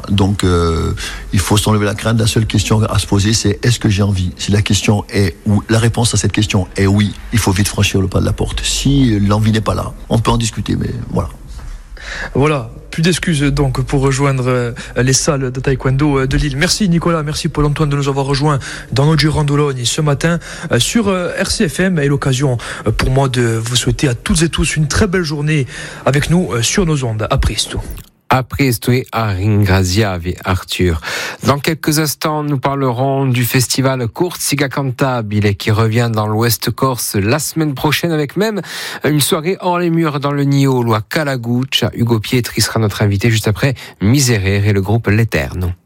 Donc, il faut s'enlever la crainte. La seule question à se poser, c'est est-ce que j'ai envie? Si la question est, ou la réponse à cette question est oui, il faut vite franchir le pas de la porte. Si l'envie n'est pas là, on peut en discuter, mais voilà. Voilà, plus d'excuses donc pour rejoindre les salles de taekwondo de Lille. Merci Nicolas, merci Paul-Antoine de nous avoir rejoints dans notre Girandologne ce matin sur RCFM, et l'occasion pour moi de vous souhaiter à toutes et tous une très belle journée avec nous sur nos ondes. A presto. A presto e a ringraziavi, Arthur. Dans quelques instants, nous parlerons du festival Corsica Cantabile qui revient dans l'Ouest Corse la semaine prochaine, avec même une soirée hors les murs dans le Niolo à Calaguccia. Hugo Pietri sera notre invité juste après Miserere et le groupe L'Eterno.